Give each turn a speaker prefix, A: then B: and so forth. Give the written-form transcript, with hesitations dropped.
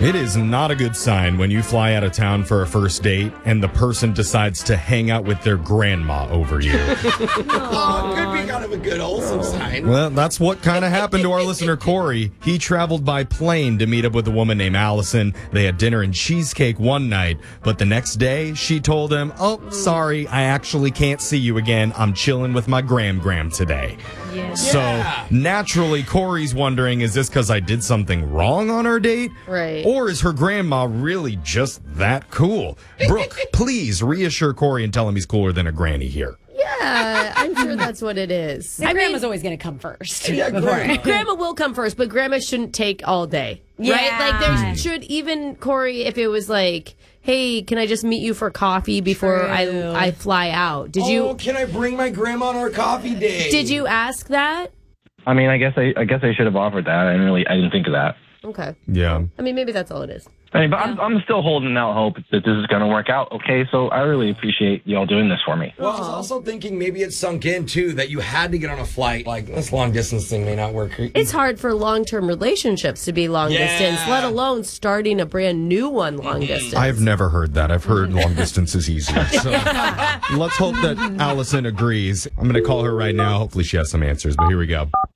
A: It is not a good sign when you fly out of town for a first date and the person decides to hang out with their grandma over you.
B: Oh, could be kind of a good wholesome sign.
A: Well, that's what kind of happened to our listener, Corey. He traveled by plane to meet up with a woman named Allison. They had dinner and cheesecake one night, but the next day she told him, "Oh, sorry, I actually can't see you again. I'm chilling with my gram today."
C: Yeah.
A: So naturally, Corey's wondering, is this because I did something wrong on our date?
C: Right.
A: Or is her grandma really just that cool? Brooke, please reassure Corey and tell him he's cooler than a granny here.
C: Yeah, I'm sure that's what it is.
D: Grandma's always going to come first.
B: Yeah,
C: Grandma will come first, but Grandma shouldn't take all day.
D: Yeah.
C: Right? Like, there should even, Corey, if it was like, hey, can I just meet you for coffee before I fly out?
B: Can I bring my grandma on our coffee date?
C: Did you ask that?
E: I mean, I guess I should have offered that. I didn't think of that.
C: Okay.
A: Yeah.
C: I mean, maybe that's all it is.
E: I mean, but I'm still holding out hope that this is going to work out. Okay, so I really appreciate y'all doing this for me.
B: Well, I was also thinking maybe it sunk in, too, that you had to get on a flight. Like, this long-distance thing may not work.
C: It's hard for long-term relationships to be long-distance, let alone starting a brand new one long-distance.
A: I've never heard that. I've heard long distance is easier. So let's hope that Allison agrees. I'm going to call her right now. Hopefully she has some answers, but here we go.